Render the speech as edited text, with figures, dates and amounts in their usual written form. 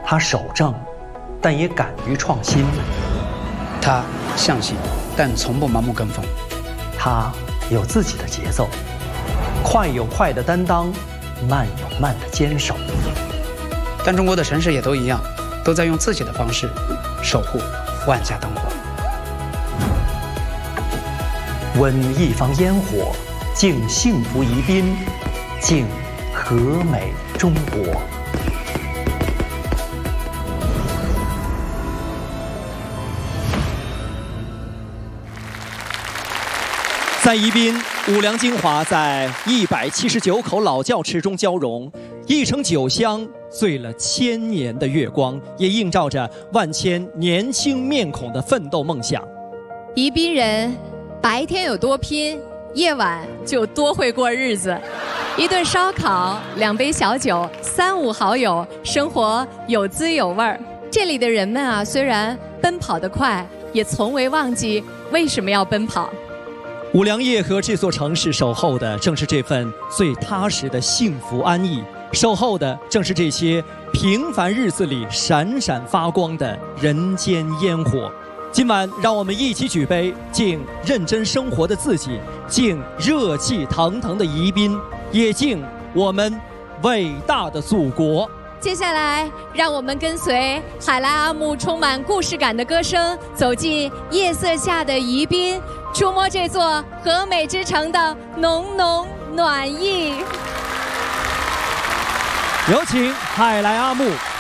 他守正，但也敢于创新。 他相信，但从不盲目跟风。 他有自己的节奏，快有快的担当，慢有慢的坚守。 但中国的城市也都一样，都在用自己的方式守护万家灯火。 温一方烟火，敬幸福宜宾，敬和美中国。 在宜宾，五粮精华在179口老窖池中交融，一城酒香醉了1000年的月光，也映照着万千年轻面孔的奋斗梦想。 宜宾人白天有多拼，夜晚就多会过日子。一顿烧烤，2杯小酒，3、5好友，生活有滋有味儿。这里的人们啊，虽然奔跑得快，也从未忘记为什么要奔跑。 五粮液和这座城市守候的正是这份最踏实的幸福安逸，守候的正是这些平凡日子里闪闪发光的人间烟火。今晚让我们一起举杯，敬认真生活的自己，敬热气腾腾的宜宾，也敬我们伟大的祖国。 接下来，让我们跟随海来阿木充满故事感的歌声，走进夜色下的宜宾，触摸这座和美之城的浓浓暖意。 有请海来阿木。